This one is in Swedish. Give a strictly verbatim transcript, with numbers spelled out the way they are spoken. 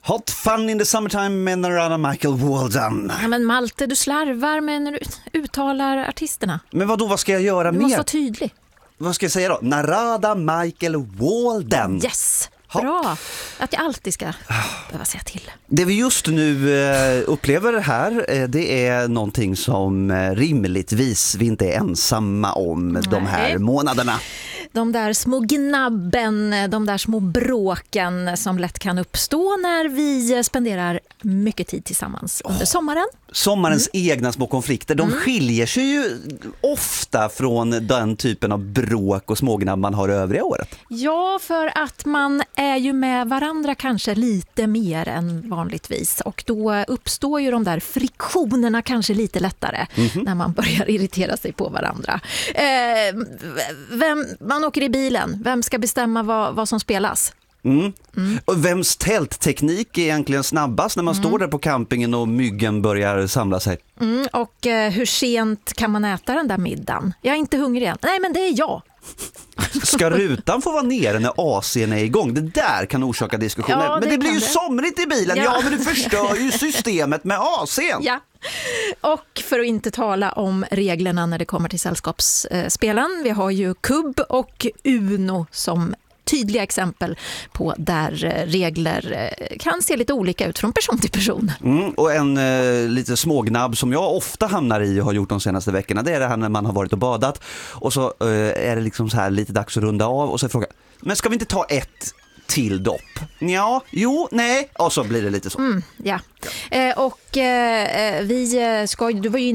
Hot fun in the summertime med Narada Michael Walden. Ja, men Malte, du slarvar med när du uttalar artisterna. Men vad då, vad ska jag göra Du mer? måste vara tydlig. Vad ska jag säga då? Narada Michael Walden. Yes, Ha. bra. Att jag alltid ska behöva säga till. Det vi just nu eh, upplever här, eh, det är någonting som eh, rimligtvis vi inte är ensamma om Nej. de här månaderna. De där små gnabben, de där små bråken som lätt kan uppstå när vi spenderar mycket tid tillsammans under oh. sommaren. Sommarens mm. egna små konflikter, de mm. skiljer sig ju ofta från den typen av bråk och smågnabb man har övriga året. Ja, för att man är ju med varandra kanske lite mer än vanligtvis. Och då uppstår ju de där friktionerna kanske lite lättare mm-hmm. när man börjar irritera sig på varandra. Eh, vem, man åker i bilen, vem ska bestämma vad, vad som spelas? Mm. Mm. Och vems tältteknik är egentligen snabbast när man mm. står där på campingen och myggen börjar samla sig? Mm. Och eh, hur sent kan man äta den där middagen? Jag är inte hungrig än. Nej, men det är jag. Ska rutan få vara nere när A C:n är igång? Det där kan orsaka diskussioner. Ja, men det blir ju det. somrigt i bilen. Ja. ja, men du förstör ju systemet med A C:n. Ja. Och för att inte tala om reglerna när det kommer till sällskapsspelen. Vi har ju kubb och Uno som tydliga exempel på där regler kan se lite olika ut från person till person. Mm, och en eh, lite smågnabb som jag ofta hamnar i och har gjort de senaste veckorna, det är det här när man har varit och badat och så eh, är det liksom så här lite dags att runda av och så frågar men ska vi inte ta ett till dopp? Ja, jo, nej. Och så blir det lite så. Mm, ja. Eh, och eh, vi ska, du var ju